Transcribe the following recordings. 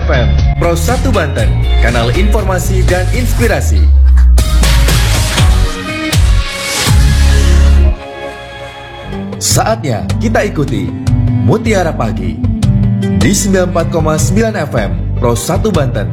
FM Pro 1 Banten, kanal informasi dan inspirasi. Saatnya kita ikuti Mutiara Pagi di 94,9 FM Pro 1 Banten.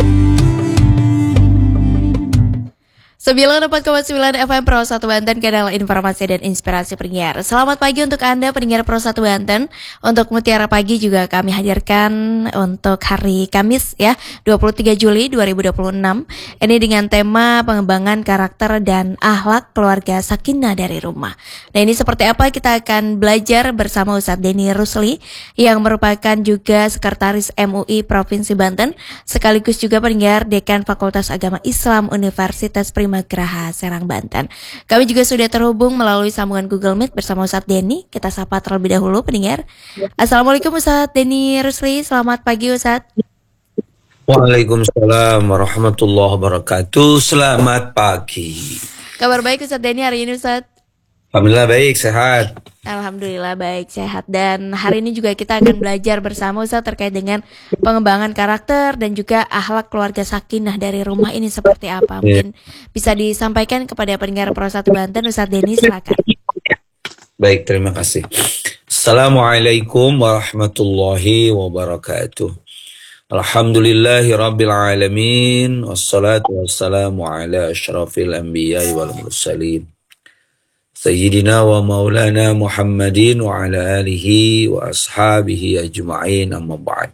94,9 FM Pro 1 Banten, kanal informasi dan inspirasi pendengar. Selamat pagi untuk Anda pendengar Pro 1 Banten. Untuk Mutiara Pagi juga kami hadirkan untuk hari Kamis ya, 23 Juli 2026. Ini dengan tema pengembangan karakter dan akhlak keluarga sakinah dari rumah. Nah, ini seperti apa kita akan belajar bersama Ustadz Denny Rusli yang merupakan juga Sekretaris MUI Provinsi Banten, sekaligus juga pendengar Dekan Fakultas Agama Islam Universitas Primagraha Serang, Banten. Kami juga sudah terhubung melalui sambungan Google Meet bersama Ustadz Denny. Kita sapa terlebih dahulu pendengar. Assalamualaikum Ustadz Denny Rusli, selamat pagi Ustadz. Waalaikumsalam warahmatullahi wabarakatuh. Selamat pagi. Kabar baik Ustadz Denny hari ini Ustadz? Alhamdulillah baik, sehat. Alhamdulillah baik, sehat. Dan hari ini juga kita akan belajar bersama Ustadz terkait dengan pengembangan karakter dan juga akhlak keluarga sakinah dari rumah ini seperti apa. Mungkin bisa disampaikan kepada pendengar Pro 1 Banten, Ustadz Denny, silakan. Baik, terima kasih. Assalamualaikum warahmatullahi wabarakatuh. Alhamdulillahi rabbil alamin. Wassalatu wassalamu ala asyrafil anbiya wal mursalin. Sayyidina wa maulana Muhammadin wa ala alihi wa ashabihi ajma'in, amma ba'd.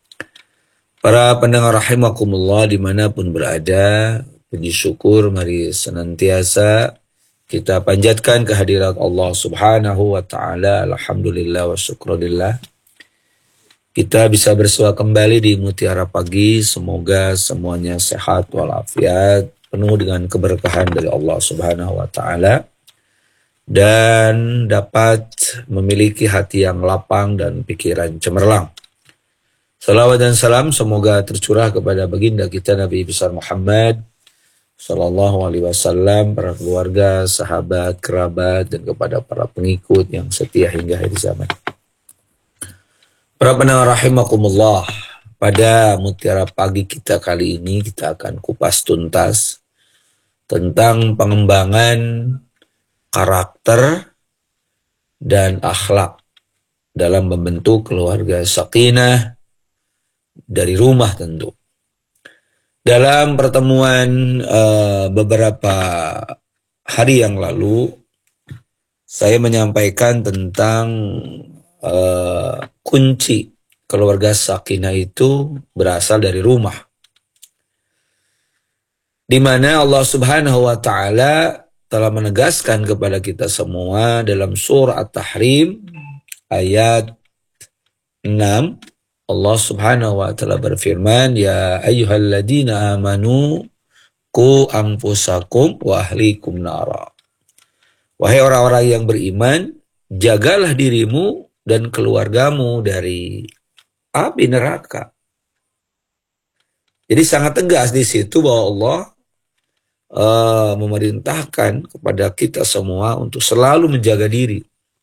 Para pendengar rahimakumullah dimanapun berada, puji syukur mari senantiasa kita panjatkan kehadirat Allah subhanahu wa ta'ala. Alhamdulillah wa syukurillah. Kita bisa bersua kembali di Mutiara Pagi. Semoga semuanya sehat walafiat, penuh dengan keberkahan dari Allah subhanahu wa ta'ala, dan dapat memiliki hati yang lapang dan pikiran cemerlang. Salawat dan salam semoga tercurah kepada baginda kita Nabi besar Muhammad sallallahu alaihi wasallam, para keluarga, sahabat, kerabat, dan kepada para pengikut yang setia hingga akhir zaman. Para pendengar rahimakumullah, pada Mutiara Pagi kita kali ini kita akan kupas tuntas tentang pengembangan karakter dan akhlak dalam membentuk keluarga sakinah dari rumah tentu. Dalam pertemuan beberapa hari yang lalu, saya menyampaikan tentang kunci keluarga sakinah itu berasal dari rumah, di mana Allah subhanahu wa ta'ala telah menegaskan kepada kita semua dalam surah At-Tahrim ayat 6. Allah subhanahu wa ta'ala berfirman, ya ayyuhalladzina amanu qu anfusakum wa ahlikum nara. Wahai orang-orang yang beriman, jagalah dirimu dan keluargamu dari api neraka. Jadi sangat tegas di situ bahwa Allah memerintahkan kepada kita semua untuk selalu menjaga diri.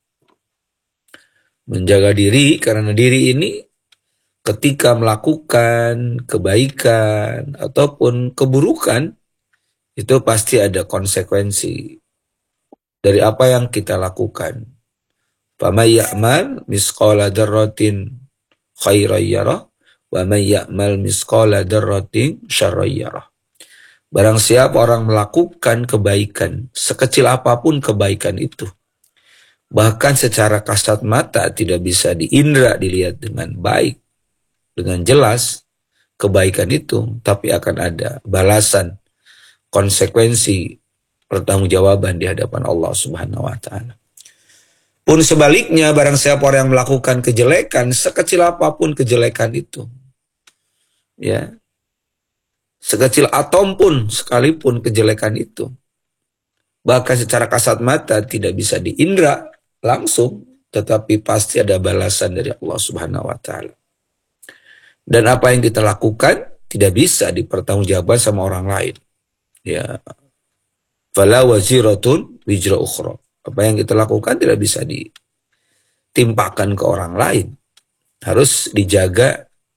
Menjaga diri karena diri ini ketika melakukan kebaikan ataupun keburukan itu pasti ada konsekuensi dari apa yang kita lakukan. Faman ya'mal misqala dzarratin khairan yarah wa man ya'mal misqala dzarratin syarran yarah. Barang siapa orang melakukan kebaikan, sekecil apapun kebaikan itu, bahkan secara kasat mata tidak bisa diindra, dilihat dengan baik, dengan jelas kebaikan itu, tapi akan ada balasan, konsekuensi, pertanggungjawaban di hadapan Allah subhanahu wa ta'ala. Pun sebaliknya, barang siapa orang yang melakukan kejelekan, sekecil apapun kejelekan itu, ya, sekecil atom pun sekalipun kejelekan itu, bahkan secara kasat mata tidak bisa diindra langsung, tetapi pasti ada balasan dari Allah subhanahu wa ta'ala. Dan apa yang kita lakukan tidak bisa dipertanggungjawabkan sama orang lain. Ya, fala waziratun wizra ukhra. Apa yang kita lakukan tidak bisa ditimpakan ke orang lain. Harus dijaga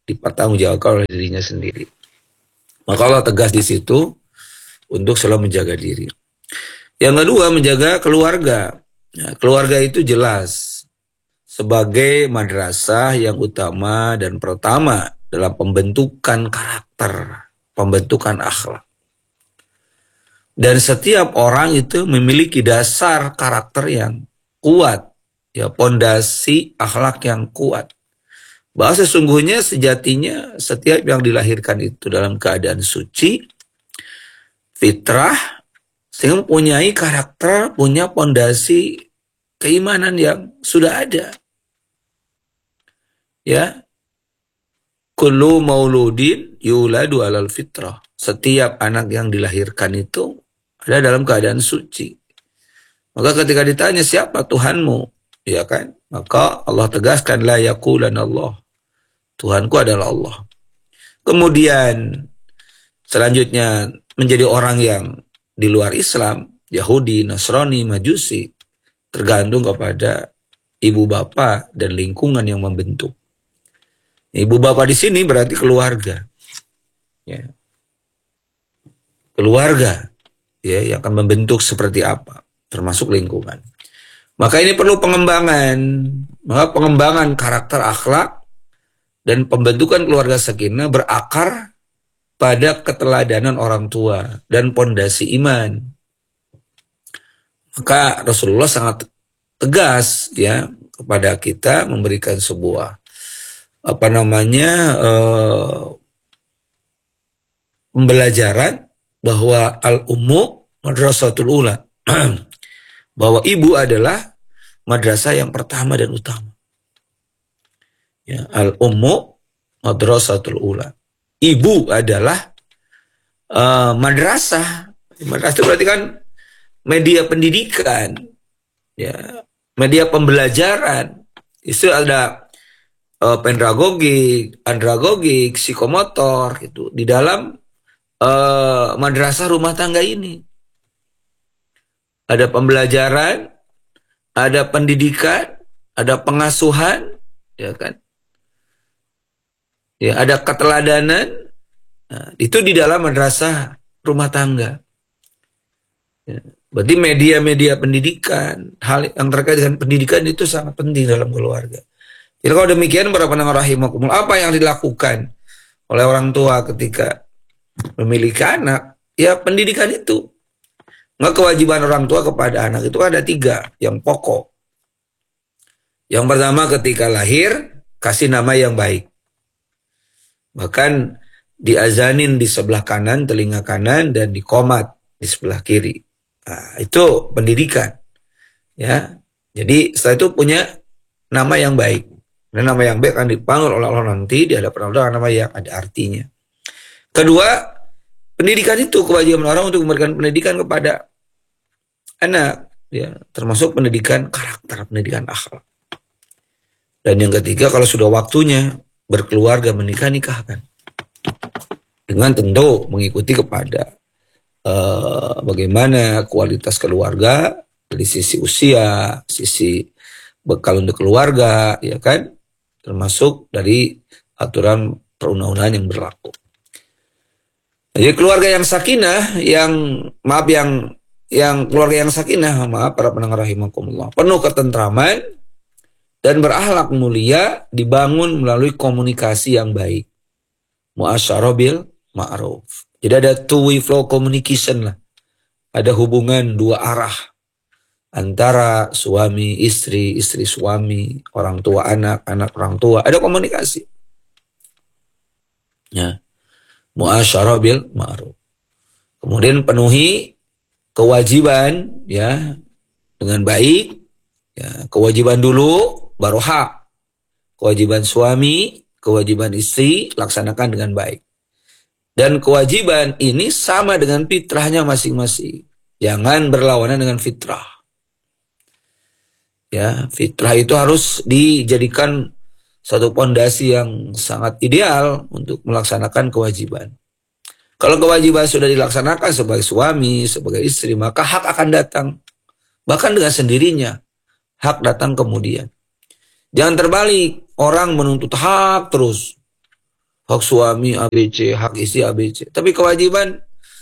dipertanggungjawabkan oleh dirinya sendiri. Maka Allah tegas di situ untuk selalu menjaga diri. Yang kedua, menjaga keluarga. Nah, keluarga itu jelas sebagai madrasah yang utama dan pertama dalam pembentukan karakter, pembentukan akhlak. Dan setiap orang itu memiliki dasar karakter yang kuat, ya, pondasi akhlak yang kuat. Bahwa sesungguhnya sejatinya setiap yang dilahirkan itu dalam keadaan suci, fitrah, sehingga mempunyai karakter, punya pondasi keimanan yang sudah ada. Ya, kullu mauludin yuladu alal fitrah. Setiap anak yang dilahirkan itu ada dalam keadaan suci. Maka ketika ditanya siapa Tuhanmu, ya kan? Maka Allah tegaskan la yaqulan Allah. Tuhanku adalah Allah. Kemudian selanjutnya menjadi orang yang di luar Islam, Yahudi, Nasrani, Majusi, tergantung kepada ibu bapak dan lingkungan yang membentuk. Ibu bapak di sini berarti keluarga. Ya. Keluarga, ya, yang akan membentuk seperti apa, termasuk lingkungan. Maka ini perlu pengembangan. Maka pengembangan karakter akhlak dan pembentukan keluarga sakinah berakar pada keteladanan orang tua dan pondasi iman. Maka Rasulullah sangat tegas, ya, kepada kita memberikan sebuah pembelajaran bahwa al-ummu madrasatul ula. Bahwa ibu adalah madrasah yang pertama dan utama. Ya, al-ummu madrasatul ula. Ibu adalah madrasah. Madrasah itu berarti kan media pendidikan, ya, media pembelajaran. Itu ada pedagogi, andragogi, psikomotor, gitu di dalam madrasah rumah tangga ini. Ada pembelajaran, ada pendidikan, ada pengasuhan, ya kan? Ya, ada keteladanan. Nah, itu di dalam madrasah rumah tangga. Ya, berarti media-media pendidikan, hal yang terkait dengan pendidikan itu sangat penting dalam keluarga. Jadi kalau demikian, para pendengar rahimakumullah, apa yang dilakukan oleh orang tua ketika memiliki anak? Ya, pendidikan itu. Nggak, kewajiban orang tua kepada anak itu ada 3 yang pokok. Yang pertama, ketika lahir, kasih nama yang baik. Bahkan diazanin di sebelah kanan, telinga kanan, dan dikomat di sebelah kiri. Nah, itu pendidikan. Ya, jadi setelah itu punya nama yang baik. Dan nama yang baik akan dipanggil oleh Allah nanti di hadapan Allah, nama yang ada artinya. Kedua, pendidikan itu kewajiban orang untuk memberikan pendidikan kepada anak, ya, termasuk pendidikan karakter, pendidikan akhlak. Dan yang ketiga, kalau sudah waktunya berkeluarga, menikah, nikahkan. Dengan tentu mengikuti kepada bagaimana kualitas keluarga dari sisi usia, sisi bekal untuk keluarga, ya kan, termasuk dari aturan perundang-undangan yang berlaku. Jadi keluarga yang sakinah, yang keluarga yang sakinah, maaf para pendengar rahimakumullah, penuh ketentraman dan berakhlak mulia, dibangun melalui komunikasi yang baik. Mu'asyarah bil ma'ruf. Jadi ada two-way flow communication lah. Ada hubungan 2 arah antara suami, istri, istri suami, orang tua anak, anak orang tua. Ada komunikasi. Ya. Mu'asyarah bil ma'ruf. Kemudian penuhi kewajiban, ya, dengan baik. Ya, kewajiban dulu baru hak. Kewajiban suami, kewajiban istri laksanakan dengan baik. Dan kewajiban ini sama dengan fitrahnya masing-masing. Jangan berlawanan dengan fitrah. Ya, fitrah itu harus dijadikan satu pondasi yang sangat ideal untuk melaksanakan kewajiban. Kalau kewajiban sudah dilaksanakan sebagai suami, sebagai istri, maka hak akan datang. Bahkan dengan sendirinya, hak datang kemudian. Jangan terbalik, orang menuntut hak terus. hak suami ABC, hak istri ABC. Tapi kewajiban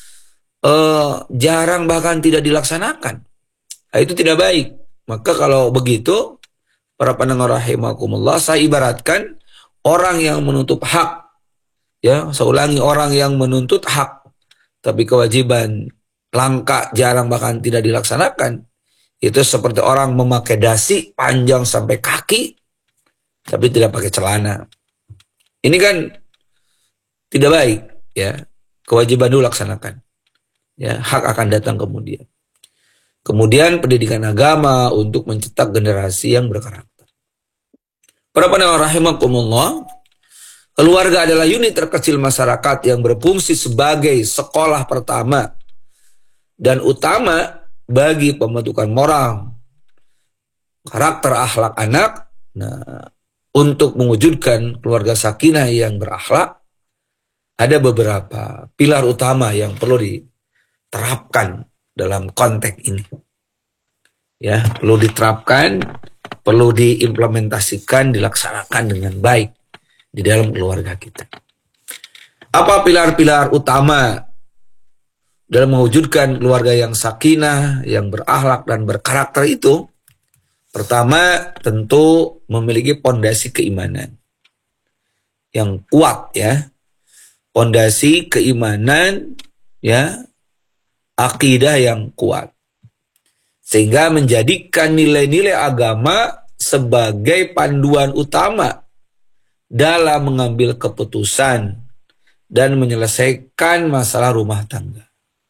jarang bahkan tidak dilaksanakan. Nah, itu tidak baik. Maka kalau begitu, para pendengar rahimakumullah, saya ibaratkan orang yang menuntut hak. Ya, saya ulangi, orang yang menuntut hak, tapi kewajiban langka, jarang bahkan tidak dilaksanakan. Itu seperti orang memakai dasi panjang sampai kaki, tapi tidak pakai celana. Ini kan tidak baik, ya. Kewajiban dulu laksanakan. Ya, hak akan datang kemudian. Kemudian pendidikan agama untuk mencetak generasi yang berkarakter. Para pendengar rahimakumullah, keluarga adalah unit terkecil masyarakat yang berfungsi sebagai sekolah pertama dan utama bagi pembentukan moral, karakter, akhlak anak. Nah, untuk mewujudkan keluarga sakinah yang berakhlak, ada beberapa pilar utama yang perlu diterapkan dalam konteks ini. Ya, perlu diterapkan, perlu diimplementasikan, dilaksanakan dengan baik di dalam keluarga kita. Apa pilar-pilar utama dalam mewujudkan keluarga yang sakinah, yang berakhlak dan berkarakter itu? Pertama, tentu memiliki pondasi keimanan yang kuat, ya. Pondasi keimanan, ya, akidah yang kuat. Sehingga menjadikan nilai-nilai agama sebagai panduan utama dalam mengambil keputusan dan menyelesaikan masalah rumah tangga.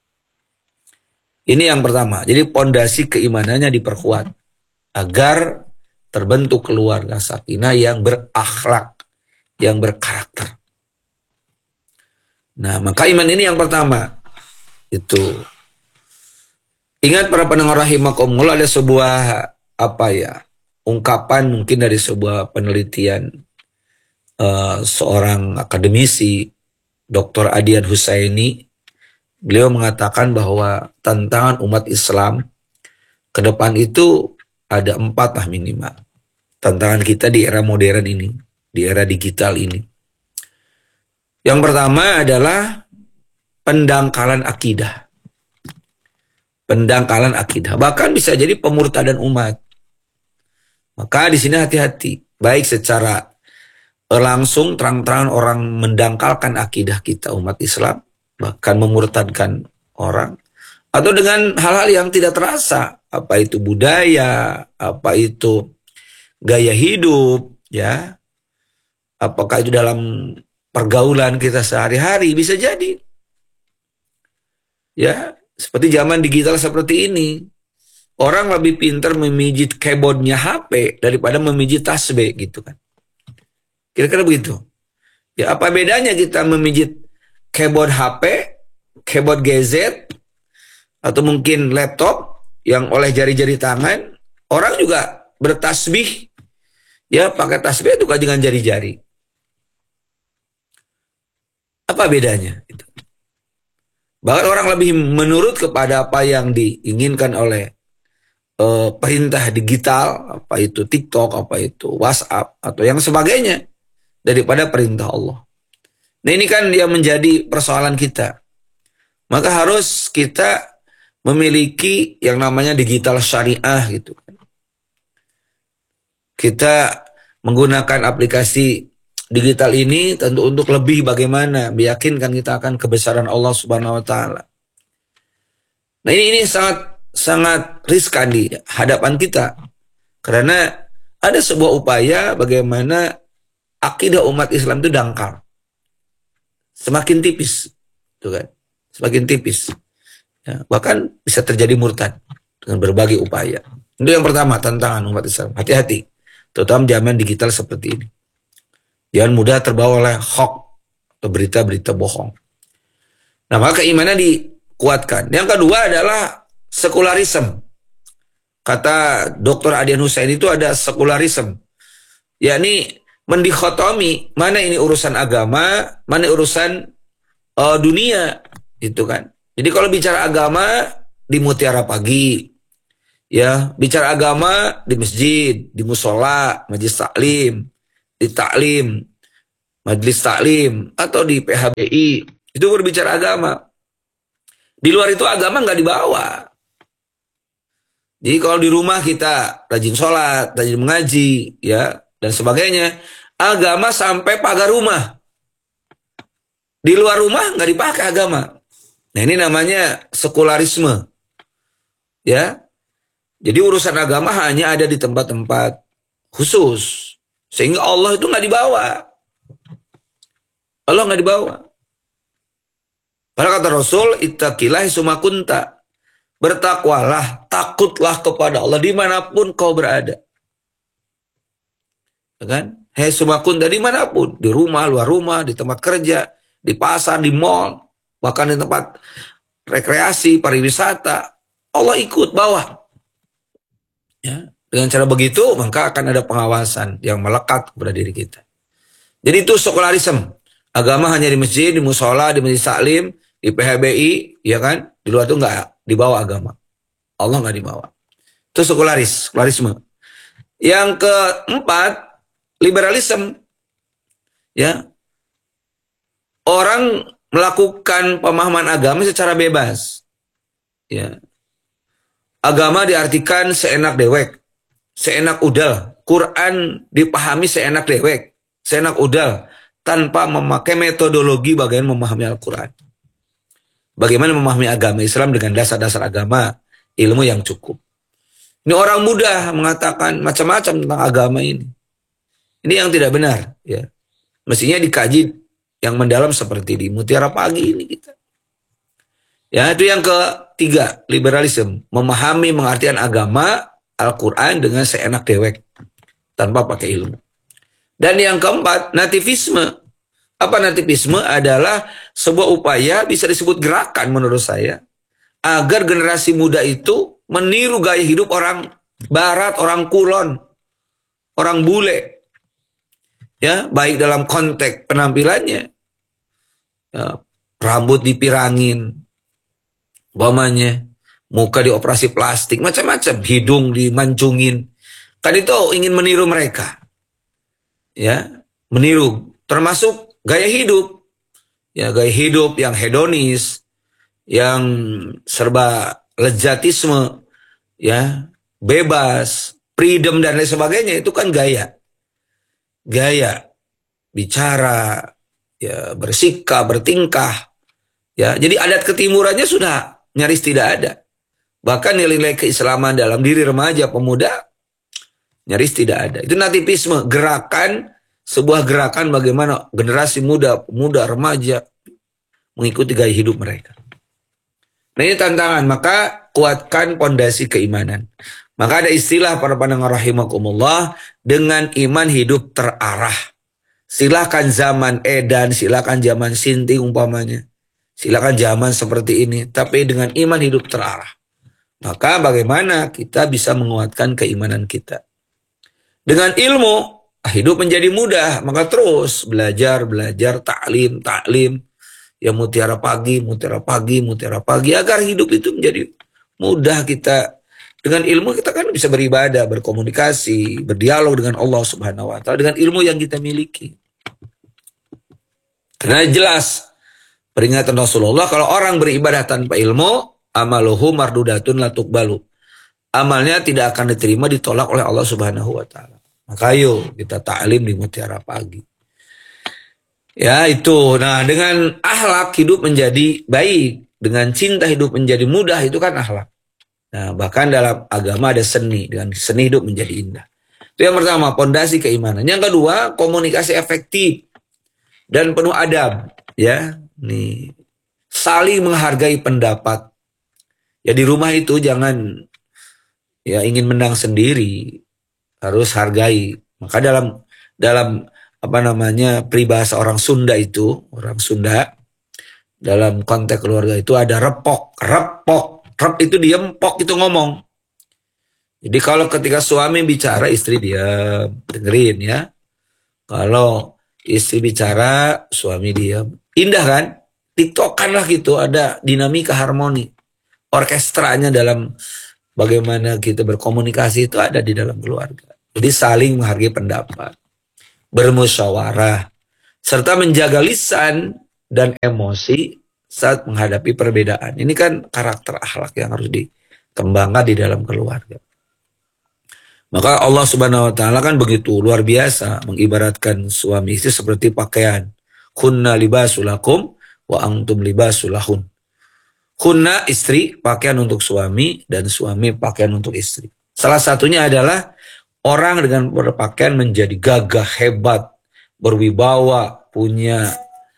Ini yang pertama. Jadi pondasi keimanannya diperkuat agar terbentuk keluarga sakinah yang berakhlak, yang berkarakter. Nah, maka iman ini yang pertama. Itu. Ingat para pendengar rahimakumullah, ada sebuah ungkapan mungkin dari sebuah penelitian seorang akademisi, Dr. Adian Husaini. Beliau mengatakan bahwa tantangan umat Islam ke depan itu ada 4 lah minimal. Tantangan kita di era modern ini, di era digital ini. Yang pertama adalah pendangkalan akidah. Pendangkalan akidah, bahkan bisa jadi pemurtadan umat. Maka di sini hati-hati, baik secara langsung terang-terangan orang mendangkalkan akidah kita umat Islam, bahkan memurtadkan orang, atau dengan hal-hal yang tidak terasa, apa itu budaya, apa itu gaya hidup, ya, apakah itu dalam pergaulan kita sehari-hari, bisa jadi, ya. Seperti zaman digital seperti ini, orang lebih pintar memijit keyboardnya HP daripada memijit tasbih gitu kan. Kira-kira begitu. Ya, apa bedanya kita memijit keyboard HP, keyboard gadget, atau mungkin laptop yang oleh jari-jari tangan, orang juga bertasbih, ya pakai tasbih itu kan dengan jari-jari. Apa bedanya? Itu. Bahkan orang lebih menurut kepada apa yang diinginkan oleh perintah digital, apa itu TikTok, apa itu WhatsApp, atau yang sebagainya, daripada perintah Allah. Nah, ini kan yang menjadi persoalan kita. Maka harus kita memiliki yang namanya digital syariah gitu. Kita menggunakan aplikasi digital ini tentu untuk lebih bagaimana meyakinkan kita akan kebesaran Allah Subhanahu wa taala. Nah, ini sangat riskan di hadapan kita. Karena ada sebuah upaya bagaimana akidah umat Islam itu dangkal. Semakin tipis, tuh kan? Semakin tipis. Ya, bahkan bisa terjadi murtad dengan berbagai upaya. Itu yang pertama, tantangan umat Islam. Hati-hati, terutama zaman digital seperti ini. Jangan mudah terbawa oleh hoax atau berita-berita bohong. Nah, maka keimanan dikuatkan. Yang kedua adalah sekularisme. Kata Dr. Adian Husaini itu ada sekularisme. Yakni mendikotomi mana ini urusan agama, mana urusan dunia. Itu kan. Jadi kalau bicara agama di Mutiara Pagi, ya, bicara agama di masjid, di musola, majelis taklim, di taklim, majelis taklim, atau di PHBI, itu berbicara agama. Di luar itu agama nggak dibawa. Jadi kalau di rumah kita rajin sholat, rajin mengaji, ya, dan sebagainya, agama sampai pagar rumah. Di luar rumah nggak dipakai agama. Nah, ini namanya sekularisme. Ya. Jadi urusan agama hanya ada di tempat-tempat khusus. Sehingga Allah itu nggak dibawa. Allah nggak dibawa. Pada kata Rasul, ittaqillahi summa kunta. Bertakwalah, takutlah kepada Allah dimanapun kau berada. Ya kan? Hei summa kunta dimanapun. Di rumah, luar rumah, di tempat kerja, di pasar, di mall, bahkan di tempat rekreasi, pariwisata. Allah ikut bawah. Ya, dengan cara begitu maka akan ada pengawasan yang melekat kepada diri kita. Jadi itu sekularisme. Agama hanya di masjid, di musola, di majelis taklim, di PHBI, ya kan? Di luar itu nggak dibawa agama. Allah nggak dibawa. Itu sekularisme. Yang keempat, liberalisme. Ya, orang melakukan pemahaman agama secara bebas. Ya. Agama diartikan seenak dewek, seenak udal. Quran dipahami seenak dewek, seenak udal, tanpa memakai metodologi bagaimana memahami Al-Quran. Bagaimana memahami agama Islam dengan dasar-dasar agama, ilmu yang cukup. Ini orang mudah mengatakan macam-macam tentang agama ini. Ini yang tidak benar. Ya. Mestinya dikaji yang mendalam seperti di Mutiara Pagi ini kita. Ya, itu yang ketiga, liberalisme. Memahami pengertian agama, Al-Quran dengan seenak dewek. Tanpa pakai ilmu. Dan yang keempat, nativisme. Apa nativisme? Adalah sebuah upaya, bisa disebut gerakan menurut saya, agar generasi muda itu meniru gaya hidup orang barat, orang kulon, orang bule. Ya, baik dalam konteks penampilannya. Ya, rambut dipirangin, umpamanya, muka dioperasi plastik, macam-macam, hidung dimancungin. Kan itu ingin meniru mereka. Ya, meniru, termasuk gaya hidup. Ya, gaya hidup yang hedonis, yang serba lezatisme, ya, bebas, freedom dan lain sebagainya, itu kan gaya. Gaya bicara, ya, bersikap, bertingkah. Ya, jadi adat ketimurannya sudah nyaris tidak ada. Bahkan nilai-nilai keislaman dalam diri remaja, pemuda, nyaris tidak ada. Itu nativisme, gerakan, sebuah gerakan bagaimana generasi muda, pemuda, remaja mengikuti gaya hidup mereka. Nah, ini tantangan, maka kuatkan pondasi keimanan. Maka ada istilah para pendengar rahimakumullah, dengan iman hidup terarah. Silakan zaman edan, silakan zaman sinting umpamanya. Silakan zaman seperti ini, tapi dengan iman hidup terarah. Maka bagaimana kita bisa menguatkan keimanan kita? Dengan ilmu, hidup menjadi mudah. Maka terus belajar, taklim. Ya, mutiara pagi, agar hidup itu menjadi mudah kita. Dengan ilmu kita kan bisa beribadah, berkomunikasi, berdialog dengan Allah Subhanahu wa Ta'ala dengan ilmu yang kita miliki. Karena jelas peringatan Rasulullah, kalau orang beribadah tanpa ilmu, amaluhu mardudatun la tuqbalu. Amalnya tidak akan diterima, ditolak oleh Allah Subhanahu wa Ta'ala. Maka ayo kita ta'lim di Mutiara Pagi. Ya, itu. Nah, dengan akhlak hidup menjadi baik, dengan cinta hidup menjadi mudah, itu kan akhlak. Nah, bahkan dalam agama ada seni, dengan seni hidup menjadi indah. Itu yang pertama, pondasi keimanan. Yang kedua, komunikasi efektif dan penuh adab, ya. Nih, saling menghargai pendapat. Ya, di rumah itu jangan ya ingin menang sendiri, harus hargai. Maka dalam apa namanya peribahasa orang Sunda itu, orang Sunda dalam konteks keluarga itu ada repok. Rep itu diem, pok itu ngomong. Jadi kalau ketika suami bicara, istri diam, dengerin ya. Kalau istri bicara, suami diam. Indah kan? TikTokan lah gitu, ada dinamika harmoni. Orkestranya dalam bagaimana kita berkomunikasi itu ada di dalam keluarga. Jadi saling menghargai pendapat. Bermusyawarah. serta menjaga lisan dan emosi saat menghadapi perbedaan. Ini kan karakter akhlak yang harus dikembangkan di dalam keluarga. Maka Allah Subhanahu wa taala kan begitu luar biasa mengibaratkan suami istri seperti pakaian. Hunna libasulakum wa antum libasulahun. Hunna istri pakaian untuk suami dan suami pakaian untuk istri. Salah satunya adalah orang dengan berpakaian menjadi gagah, hebat, berwibawa, punya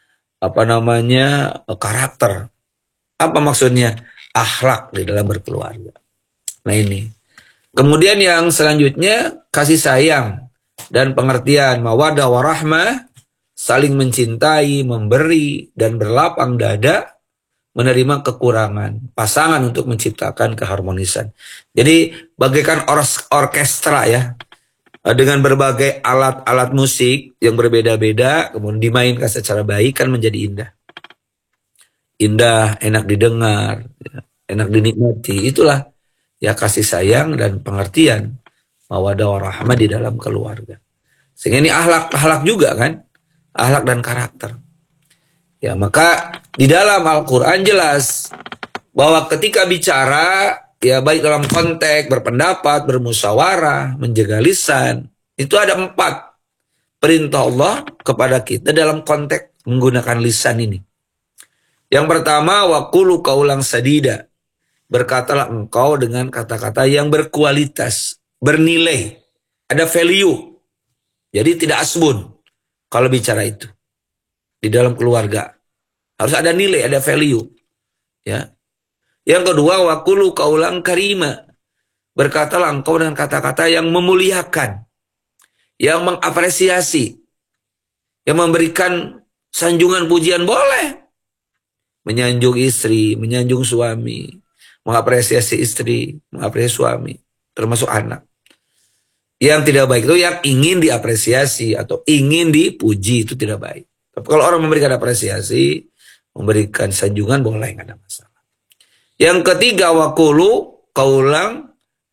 karakter. Apa maksudnya? Akhlak di dalam berkeluarga. Nah ini. Kemudian yang selanjutnya kasih sayang dan pengertian, mawaddah warahmah, saling mencintai, memberi dan berlapang dada, menerima kekurangan pasangan untuk menciptakan keharmonisan. Jadi bagaikan orkestra ya, dengan berbagai alat-alat musik yang berbeda-beda, kemudian dimainkan secara baik kan menjadi indah. Indah, enak didengar, enak dinikmati. Itulah ya kasih sayang dan pengertian, mawaddah warahmah di dalam keluarga. Sehingga ini akhlak juga kan, akhlak dan karakter. Ya, maka di dalam Al-Quran jelas bahwa ketika bicara, ya baik dalam konteks berpendapat, bermusyawarah, menjaga lisan, itu ada 4 perintah Allah kepada kita dalam konteks menggunakan lisan ini. Yang pertama, waqulu qaulan sadida. Berkatalah engkau dengan kata-kata yang berkualitas, bernilai, ada value. Jadi tidak asbun kalau bicara itu. Di dalam keluarga harus ada nilai, ada value. Ya. Yang kedua, waqulu qaulan karima. Berkatalah engkau dengan kata-kata yang memuliakan, yang mengapresiasi, yang memberikan sanjungan pujian boleh. Menyanjung istri, menyanjung suami, mengapresiasi istri, mengapresiasi suami, termasuk anak. Yang tidak baik itu yang ingin diapresiasi atau ingin dipuji, itu tidak baik. Tapi kalau orang memberikan apresiasi, memberikan sanjungan boleh, nggak ada masalah. Yang ketiga, waqulu qaulan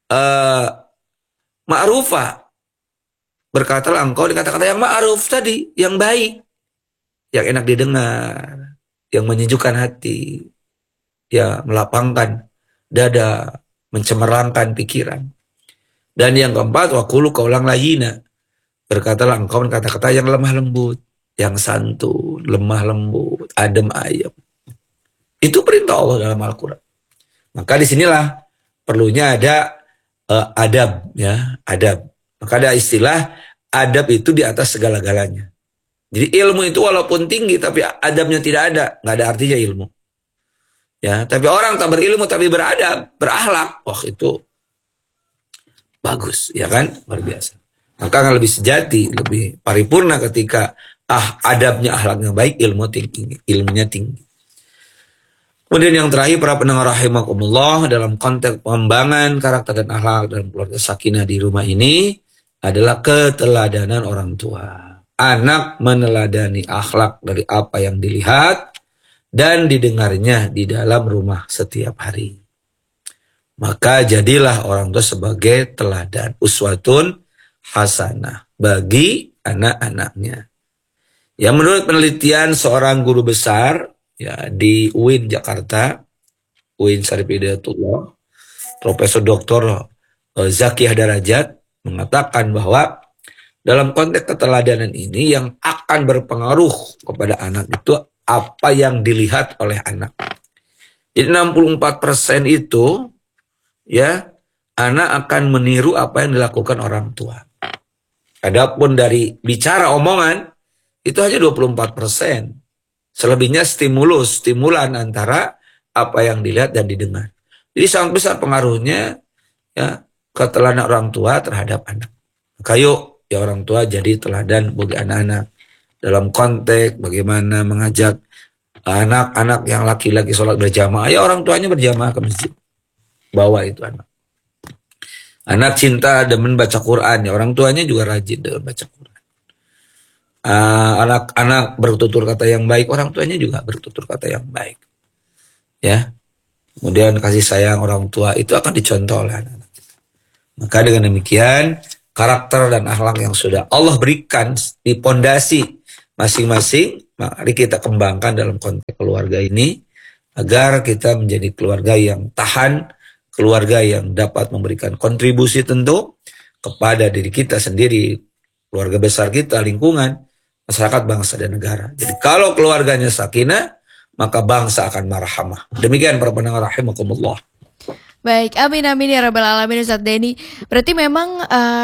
ma'rufa. Berkatalah engkau di kata-kata yang ma'ruf tadi, yang baik, yang enak didengar, yang menyejukkan hati, ya melapangkan dada, mencemerlangkan pikiran. Dan yang keempat, waqulu qaulan layyina. Berkatalah engkau dengan kata-kata yang lemah lembut, yang santun, lemah lembut, adem ayem. Itu perintah Allah dalam Al-Quran. Maka disinilah perlunya ada adab, ya, adab. Maka ada istilah adab itu di atas segala-galanya. Jadi ilmu itu walaupun tinggi tapi adabnya tidak ada, nggak ada artinya ilmu. Ya, tapi orang tak berilmu tapi beradab, berakhlak, wah itu bagus, ya kan, luar biasa. Maka akan lebih sejati, lebih paripurna ketika adabnya, akhlaknya baik, ilmunya tinggi. Kemudian yang terakhir, para pendengar rahimakumullah, dalam konteks pengembangan karakter dan akhlak dalam keluarga sakinah di rumah ini adalah keteladanan orang tua. Anak meneladani akhlak dari apa yang dilihat dan didengarnya di dalam rumah setiap hari. Maka jadilah orang tua sebagai teladan, uswatun hasanah bagi anak-anaknya. Ya, menurut penelitian seorang guru besar ya di UIN Jakarta, UIN Syarif Hidayatullah, Profesor Dr. Zaki Hadarajat mengatakan bahwa dalam konteks keteladanan ini yang akan berpengaruh kepada anak itu apa yang dilihat oleh anak. Jadi 64% itu ya anak akan meniru apa yang dilakukan orang tua. Adapun dari bicara omongan itu hanya 24%. Selebihnya stimulan antara apa yang dilihat dan didengar. Jadi sangat besar pengaruhnya ya keteladanan orang tua terhadap anak. Maka yuk ya orang tua jadi teladan bagi anak-anak dalam konteks bagaimana mengajak anak-anak yang laki-laki sholat berjamaah, ya orang tuanya berjamaah ke masjid, bawa itu anak. Anak cinta demen baca Quran, ya orang tuanya juga rajin dalam baca Quran. Anak-anak bertutur kata yang baik, orang tuanya juga bertutur kata yang baik. Ya, kemudian kasih sayang orang tua itu akan dicontoh oleh anak-anak. Maka dengan demikian karakter dan akhlak yang sudah Allah berikan di pondasi masing-masing mari kita kembangkan dalam konteks keluarga ini agar kita menjadi keluarga yang tahan, keluarga yang dapat memberikan kontribusi tentu kepada diri kita sendiri, keluarga besar kita, lingkungan, masyarakat, bangsa, dan negara. Jadi kalau keluarganya sakinah, maka bangsa akan marhamah. Demikian para pendengar rahimakumullah. Baik, amin amin ya rabbal alamin Ustadz Denny. Berarti memang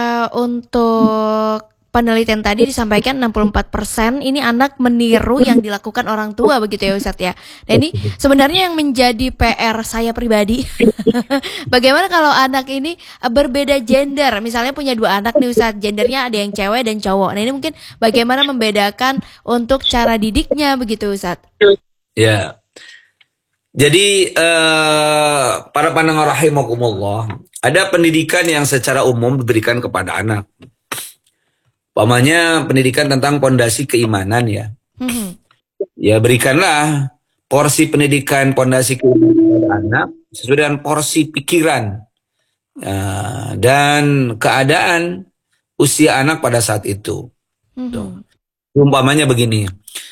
untuk penelitian tadi disampaikan 64% ini anak meniru yang dilakukan orang tua begitu ya Ustadz ya. Dan ini sebenarnya yang menjadi PR saya pribadi. Bagaimana kalau anak ini berbeda gender, misalnya punya 2 anak nih Ustadz, gendernya ada yang cewek dan cowok. Nah ini mungkin bagaimana membedakan untuk cara didiknya begitu Ustadz? Ya. Jadi para pendengar rahimakumullah, ada pendidikan yang secara umum diberikan kepada anak. Umpamanya pendidikan tentang pondasi keimanan ya. Ya berikanlah porsi pendidikan pondasi keimanan kepada anak sesuai dengan porsi pikiran dan keadaan usia anak pada saat itu. Tuh. Umpamanya begini,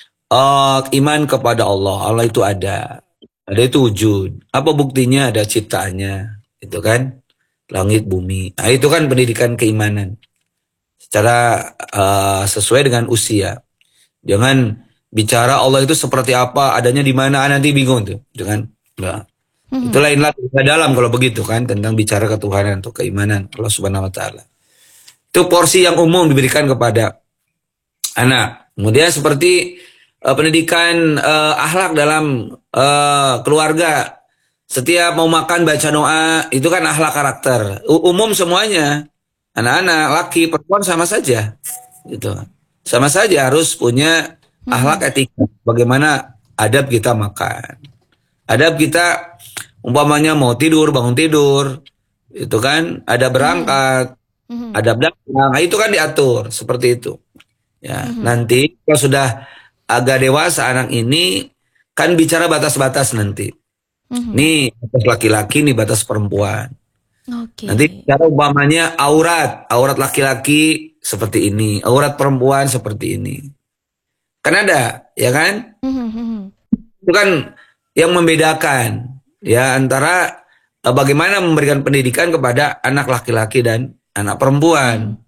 iman kepada Allah, Allah itu ada itu wujud. Apa buktinya? Ada ciptaannya, itu kan, langit bumi. Nah itu kan pendidikan keimanan. Secara sesuai dengan usia. Jangan bicara Allah itu seperti apa, adanya di mana, nanti bingung tuh. Jangan. Nah, itu lainlah dalam kalau begitu kan, tentang bicara ketuhanan atau keimanan Allah Subhanahu wa taala. Itu porsi yang umum diberikan kepada anak. Kemudian seperti pendidikan akhlak dalam keluarga. Setiap mau makan baca doa, itu kan akhlak karakter. Umum semuanya. Anak-anak, laki, perempuan sama saja, gitu. Sama saja harus punya akhlak etika. Bagaimana adab kita makan, adab kita umpamanya mau tidur, bangun tidur, itu kan ada berangkat, adab datang, itu kan diatur seperti itu. Ya, nanti kalau sudah agak dewasa anak ini kan bicara batas-batas nanti. Nih batas laki-laki, nih batas perempuan. Nanti cara umpamanya aurat laki-laki seperti ini, aurat perempuan seperti ini. Kan ada, ya kan? Itu kan yang membedakan ya antara bagaimana memberikan pendidikan kepada anak laki-laki dan anak perempuan.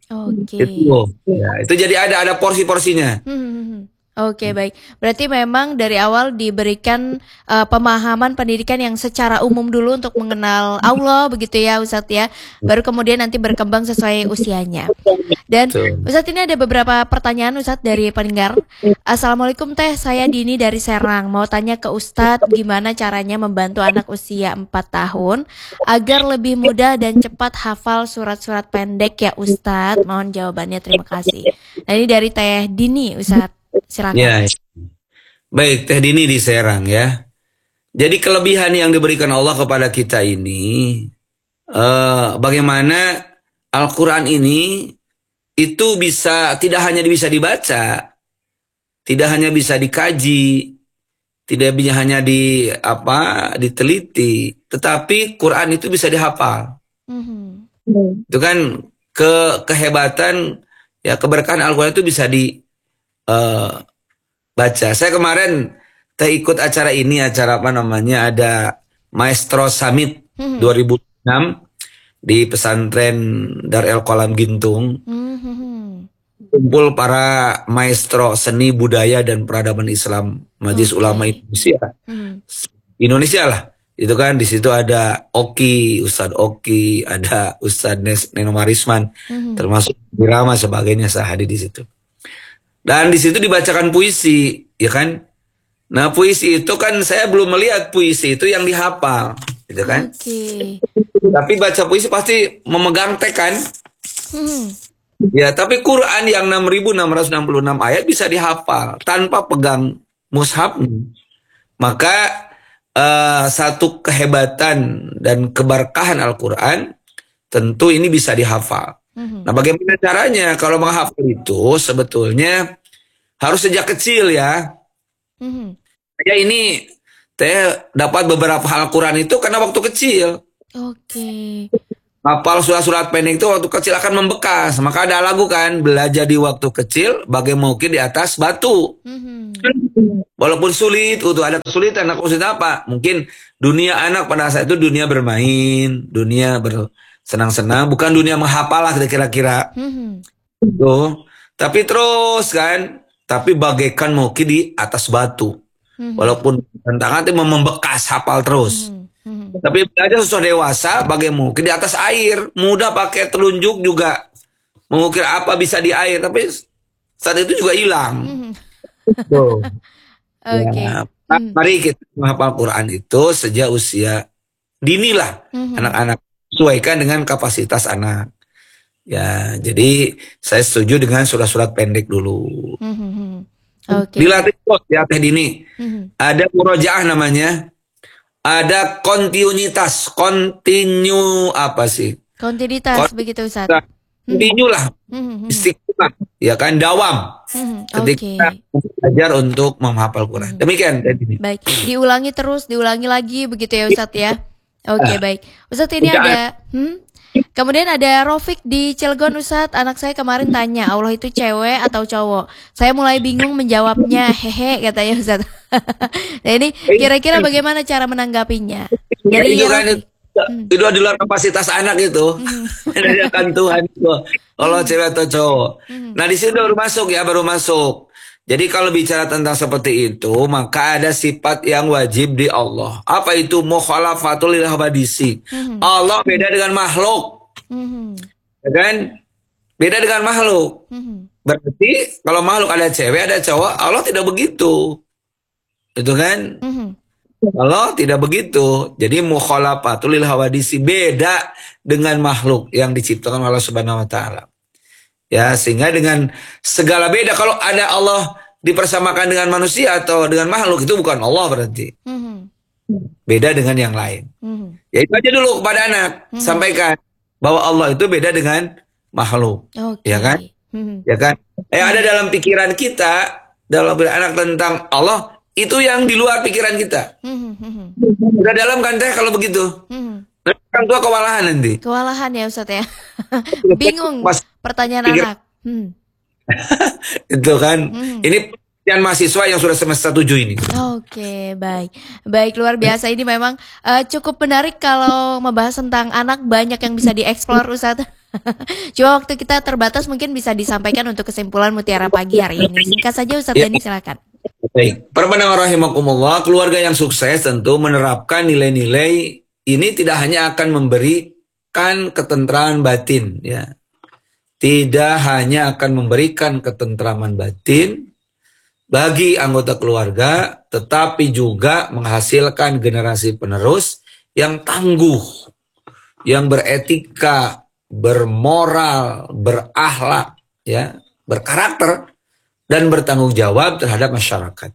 Itu jadi ada porsi-porsinya. Oke, baik. Berarti memang dari awal diberikan pemahaman pendidikan yang secara umum dulu untuk mengenal Allah begitu ya Ustadz ya. Baru kemudian nanti berkembang sesuai usianya. Dan Ustadz ini ada beberapa pertanyaan Ustadz dari pendengar. Assalamualaikum Teh, saya Dini dari Serang. Mau tanya ke Ustadz gimana caranya membantu anak usia 4 tahun agar lebih mudah dan cepat hafal surat-surat pendek ya Ustadz. Mohon jawabannya, terima kasih. Nah ini dari Teh Dini Ustadz. Silakan. Ya. Baik, Teh Dini di Serang ya. Jadi kelebihan yang diberikan Allah kepada kita ini, bagaimana Al-Quran ini itu tidak hanya bisa dibaca, tidak hanya bisa dikaji, tidak hanya diteliti, tetapi Quran itu bisa dihafal. Itu kan kehebatan ya, keberkahan Al-Quran itu bisa baca. Saya kemarin ikut acara ini, acara ada Maestro Summit 2006 di pesantren Dar El Qalam Gintung. Kumpul para maestro seni budaya dan peradaban Islam Majelis Ulama Indonesia lah. Itu kan di situ ada Ustadz Oki, ada Ustadz Neno Marisman, termasuk Birama sebagainya, saya hadir di situ. Dan di situ dibacakan puisi, ya kan? Nah puisi itu kan saya belum melihat puisi itu yang dihafal, gitu kan? Tapi baca puisi pasti memegang teks kan? Ya, tapi Quran yang 6.666 ayat bisa dihafal tanpa pegang mushaf. Maka satu kehebatan dan keberkahan Al-Quran tentu ini bisa dihafal. Nah bagaimana caranya? Kalau menghafal itu sebetulnya harus sejak kecil ya. Saya ini dapat beberapa hal Quran itu karena waktu kecil. hafal surat-surat pendek itu waktu kecil akan membekas. Maka ada lagu kan, belajar di waktu kecil bagai mungkin di atas batu. Walaupun sulit, itu ada kesulitan. Kesulitan apa? Mungkin dunia anak pada saat itu dunia bermain, dunia bersenang-senang, bukan dunia menghafal lah kira-kira. Tuh. Tapi terus kan, tapi bagaikan mungkin di atas batu. Walaupun tantangan itu membekas hafal terus. Tapi belajar sesuai dewasa, bagaimana mungkin di atas air, mudah pakai telunjuk juga mengukir apa bisa di air, tapi saat itu juga hilang. Oke. Ya, mari kita menghafal Quran itu sejak usia dini lah, anak-anak sesuaikan dengan kapasitas anak. Ya, jadi saya setuju dengan surat-surat pendek dulu. Oke. Dilatih terus ya teh dini. Ada murojaah namanya. Ada kontinuitas, apa sih? Kontinuitas begitu Ustaz. Continue lah, istiqomah, ya kan, dawam. Ketika belajar untuk menghafal Quran. Demikian. Baik, diulangi terus, diulangi lagi begitu ya Ustaz ya. Oke, baik. Ustaz ini ada, kemudian ada Rofik di Cilegon. Ustaz, anak saya kemarin tanya Allah itu cewek atau cowok. Saya mulai bingung menjawabnya, hehe katanya Ustaz. Nah ini kira-kira bagaimana cara menanggapinya? Dari itu kan itu di luar kapasitas anak itu. Dari akan Tuhan itu. Allah cewek atau cowok. Nah di sini baru masuk ya, baru masuk. Jadi kalau bicara tentang seperti itu, maka ada sifat yang wajib di Allah. Apa itu? Mukhalafatul lil habadisi. Allah beda dengan makhluk. Ya kan? Beda dengan makhluk. Berarti kalau makhluk ada cewek, ada cowok, Allah tidak begitu. Itu kan? Allah tidak begitu. Jadi mukhalafatul lil hawadisi, beda dengan makhluk yang diciptakan oleh Allah Subhanahu wa taala. Ya, sehingga dengan segala beda, kalau ada Allah dipersamakan dengan manusia atau dengan makhluk, itu bukan Allah berarti. Beda dengan yang lain. Ya itu aja dulu kepada anak, sampaikan bahwa Allah itu beda dengan makhluk. Ya kan? Ya kan? Ada dalam pikiran kita, dalam pikiran anak tentang Allah, itu yang di luar pikiran kita. Udah dalam kan teh kalau begitu. Orang tua kewalahan nanti. Kewalahan ya Ustaz ya. Bingung pertanyaan anak. Itu kan. Ini yang mahasiswa yang sudah semester 7 ini. Oke, baik. Baik, luar biasa. Ini memang cukup menarik kalau membahas tentang anak, banyak yang bisa dieksplor Ustaz. Cuma waktu kita terbatas, mungkin bisa disampaikan untuk kesimpulan Mutiara Pagi hari ini. Singkat saja Ustaz Dani, silakan. Baik, para pendengar rahimakumullah, keluarga yang sukses tentu menerapkan nilai-nilai ini tidak hanya akan memberikan ketentraman batin, ya. Tidak hanya akan memberikan ketentraman batin bagi anggota keluarga, tetapi juga menghasilkan generasi penerus yang tangguh, yang beretika, bermoral, berakhlak, ya, berkarakter, dan bertanggung jawab terhadap masyarakat.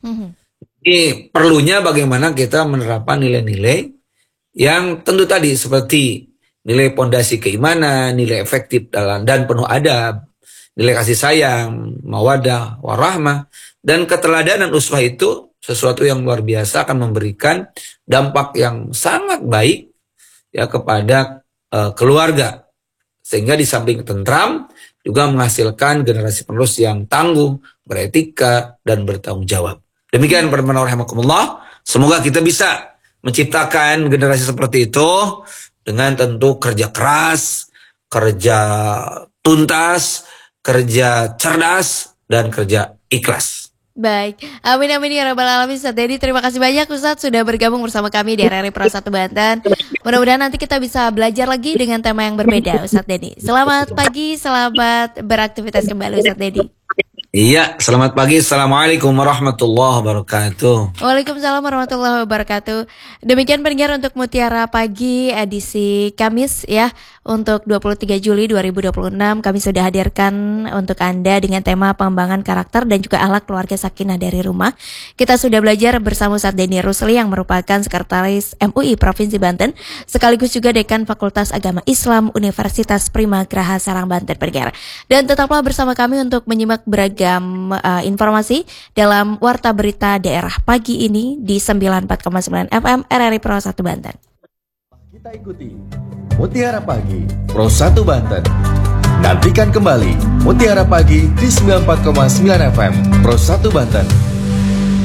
Ini perlunya bagaimana kita menerapkan nilai-nilai yang tentu tadi seperti nilai pondasi keimanan, nilai efektif dan penuh adab, nilai kasih sayang, mawadah, warahmah, dan keteladanan uswah itu sesuatu yang luar biasa, akan memberikan dampak yang sangat baik ya kepada keluarga, sehingga di samping tentram juga menghasilkan generasi penerus yang tangguh, beretika, dan bertanggung jawab. Demikian para rahimakumullah. Semoga kita bisa menciptakan generasi seperti itu dengan tentu kerja keras, kerja tuntas, kerja cerdas, dan kerja ikhlas. Baik, amin amin ya rabbal alamin. Ustaz Deni, terima kasih banyak Ustaz sudah bergabung bersama kami di RRI Pro 1 Banten. Mudah-mudahan nanti kita bisa belajar lagi dengan tema yang berbeda Ustaz Deni. Selamat pagi, selamat beraktivitas kembali Ustaz Deni. Iya, selamat pagi. Assalamualaikum warahmatullahi wabarakatuh. Waalaikumsalam warahmatullahi wabarakatuh. Demikian pendengar untuk Mutiara Pagi edisi Kamis ya. Untuk 23 Juli 2026 kami sudah hadirkan untuk Anda dengan tema pengembangan karakter dan juga akhlak keluarga sakinah dari rumah. Kita sudah belajar bersama Ustaz Deni Rusli yang merupakan Sekretaris MUI Provinsi Banten, sekaligus juga Dekan Fakultas Agama Islam Universitas Prima Graha Serang Banten pendengar. Dan tetaplah bersama kami untuk menyimak beragam informasi dalam Warta Berita Daerah pagi ini di 94,9 FM RRI Pro 1 Banten. Kita ikuti Mutiara Pagi, Pro 1 Banten. Nantikan kembali Mutiara Pagi di 94,9 FM, Pro 1 Banten.